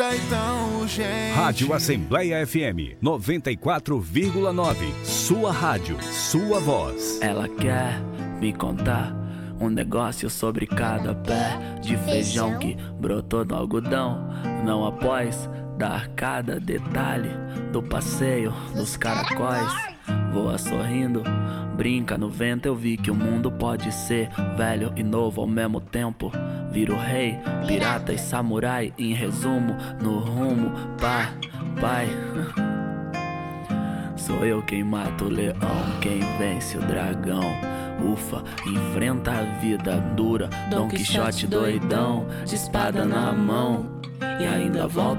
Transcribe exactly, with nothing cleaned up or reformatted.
e tão urgente. Rádio Assembleia F M noventa e quatro vírgula nove. Sua rádio, sua voz. Ela quer me contar um negócio sobre cada pé de feijão que brotou no algodão. Não após dar cada detalhe do passeio dos caracóis. Voa sorrindo, brinca no vento. Eu vi que o mundo pode ser velho e novo ao mesmo tempo. Viro rei, pirata e samurai. Em resumo, no rumo, pá, pai. Sou eu quem mata o leão, quem vence o dragão. Ufa, enfrenta a vida dura, Dom Quixote doidão, de espada na mão. E ainda volta